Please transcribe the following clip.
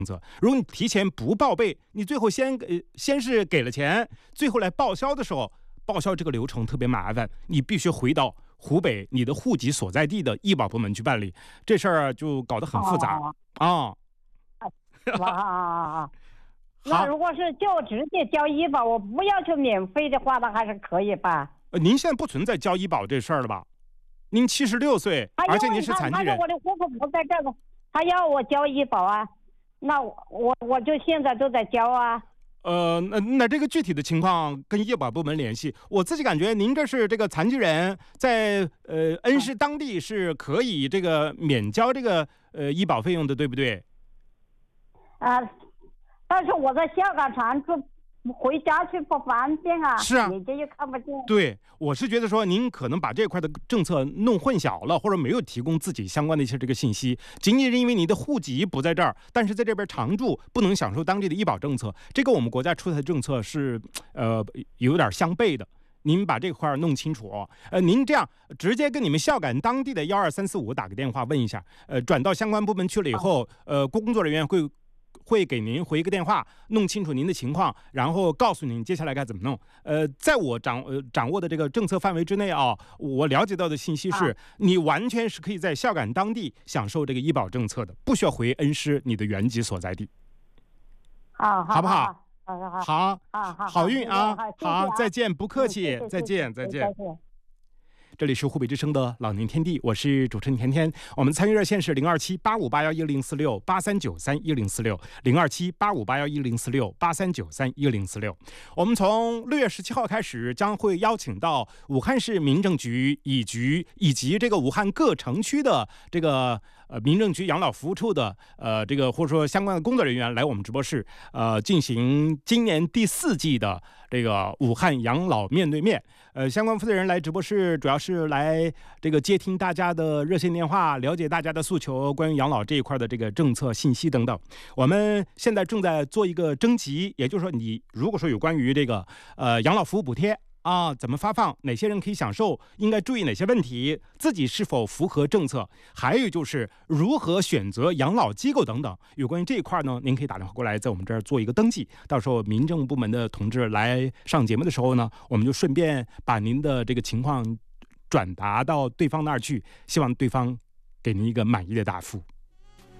如果你提前不报备，你最后先是给了钱，最后来报销的时候，报销这个流程特别麻烦，你必须回到湖北你的户籍所在地的医保部门去办理，这事儿就搞得很复杂啊。 那如果是就直接交医保，我不要求免费的话，那还是可以吧？ 您现在不存在交医保这事儿了吧？您76岁，而且您是残疾人。 我的户口不在这个，他要我交医保啊，那我就现在都在交啊。 那这个具体的情况跟医保部门联系。我自己感觉您这是这个残疾人，在恩施当地是可以这个免交这个医保费用的，对不对？ 但是我在下岗常住，回家去不方便啊。 是啊， 眼睛又看不见。 对，我是觉得说您可能把这块的政策弄混淆了，或者没有提供自己相关的一些这个信息，仅仅是因为你的户籍不在这儿，但是在这边常住，不能享受当地的医保政策，这个我们国家出台的政策是有点相悖的。您把这块弄清楚，您这样直接跟你们孝感当地的12345打个电话问一下，转到相关部门去了以后，工作人员会给您回一个电话，弄清楚您的情况，然后告诉您接下来该怎么弄。在我掌握的这个政策范围之内啊，我了解到的信息是，你完全是可以在孝感当地享受这个医保政策的，不需要回恩施你的原籍所在地。好不好？好运啊！好，再见，不客气，再见。这里是湖北之声的老年天地，我是主持人甜甜。我们参与热线是027-8581-1046，027-8581-1046，027-8581-1046。我们从6月17号开始，将会邀请到武汉市民政局以及这个武汉各城区的这个民政局养老服务处的这个或者说相关的工作人员来我们直播室，进行今年第4季的这个武汉养老面对面。相关负责人来直播室，主要是来这个接听大家的热线电话，了解大家的诉求，关于养老这一块的这个政策信息等等。我们现在正在做一个征集，也就是说，你如果说有关于这个养老服务补贴怎么发放，哪些人可以享受，应该注意哪些问题，自己是否符合政策，还有就是如何选择养老机构等等。有关于这一块呢，您可以打电话过来，在我们这儿做一个登记，到时候民政部门的同志来上节目的时候呢，我们就顺便把您的这个情况转达到对方那儿去，希望对方给您一个满意的答复。